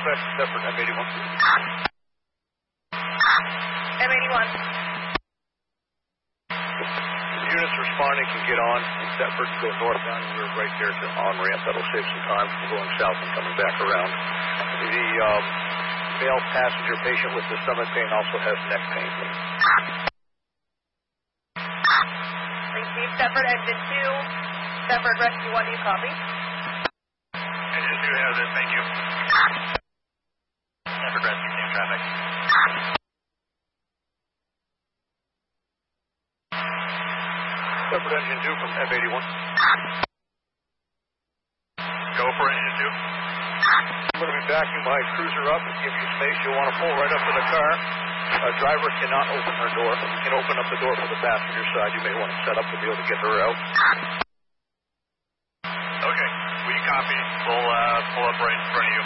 Dispatch, Thetford, M81. M81. Units responding can get on in Thetford, go northbound. We're right there to on-ramp. That'll save some time from going south and coming back around. The male passenger patient with the stomach pain also has neck pain. Receive Thetford, Engine 2. Thetford, Rescue 1, do you copy? Engine 2 has it, thank you. Thetford, Rescue, same traffic. Thetford, Engine 2 from M81. Go for Engine 2. I'm going to be backing my cruiser up and give you space. You'll want to pull right up to the car. A driver cannot open her door. You can open up the door for the passenger side. You may want to set up to be able to get her out. Okay, we copy. We'll pull up right in front of you.